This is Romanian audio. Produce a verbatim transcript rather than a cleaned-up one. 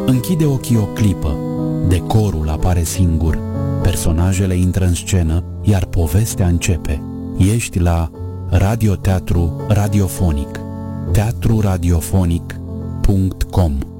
Închide ochii o clipă, decorul apare singur, personajele intră în scenă, iar povestea începe. Ești la radioteatru radiofonic, teatru radiofonic punct com.